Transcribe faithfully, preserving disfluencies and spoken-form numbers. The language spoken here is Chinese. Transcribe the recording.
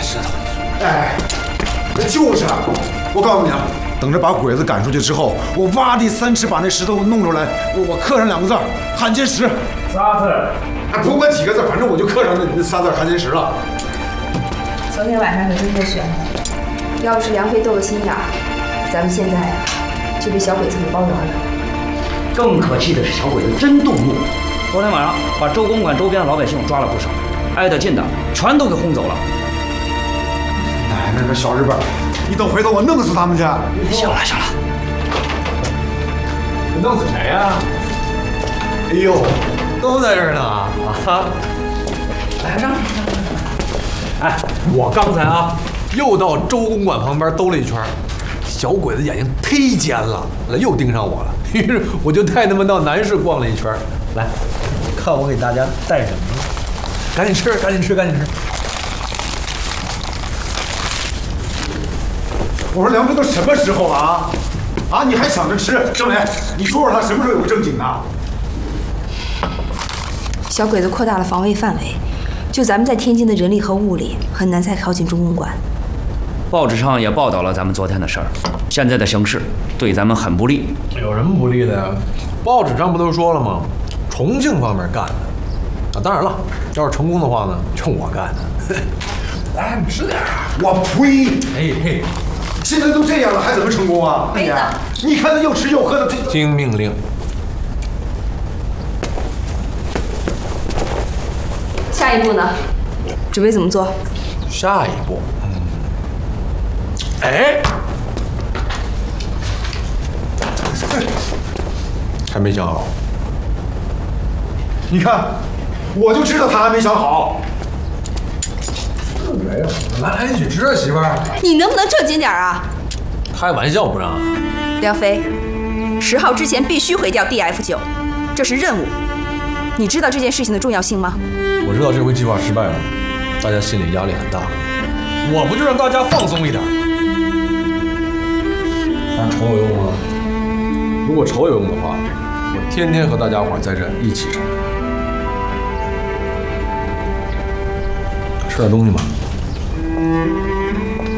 石头。 哎，那就是。我告诉你啊，等着把鬼子赶出去之后，我挖地三尺把那石头弄出来，我我刻上两个字“汉奸石”。 仨字。 哎，不管几个字，反正我就刻上那那仨字“汉奸石”了。 昨天晚上可真够悬的，要不是梁飞斗个心眼儿，咱们现在呀就被小鬼子给包圆了。 更可气的是，小鬼子真动怒，昨天晚上把周公馆周边的老百姓抓了不少，挨得近的全都给轰走了。 哎，那个小日本，你等回头我弄死他们去！ 行了行了， 你弄死谁呀？ 哎呦， 都在这儿呢啊！来让。哎，我刚才啊，又到周公馆旁边兜了一圈，小鬼子眼睛忒尖了，又盯上我了。于是我就带他们到南市逛了一圈。来，看我给大家带什么？赶紧吃，赶紧吃，赶紧吃！ 我说梁飞都什么时候了啊？啊，你还想着吃？郑莲，你说说他什么时候有正经的？ 小鬼子扩大了防卫范围。就咱们在天津的人力和物力，很难再靠近中公馆。 报纸上也报道了咱们昨天的事儿，现在的形势对咱们很不利。 有什么不利的呀？报纸上不都说了吗？重庆方面干的。啊，当然了，要是成功的话呢，就我干的。来，你吃点啊！ 我呸！ 哎嘿， 现在都这样了，还怎么成功啊？ 没的， 你看他又吃又喝的，这听命令。 下一步呢？准备怎么做？ 下一步，嗯，哎，还没想好。 你看，我就知道他还没想好。 没有，来来一起吃啊，媳妇儿。 你能不能正经点啊？ 开玩笑不让。 梁飞，十号之前必须毁掉 D F 九，这是任务。你知道这件事情的重要性吗？ 我知道这回计划失败了，大家心里压力很大。我不就让大家放松一点？但愁有用吗？如果愁有用的话，我天天和大家伙在这一起愁。吃点东西吧。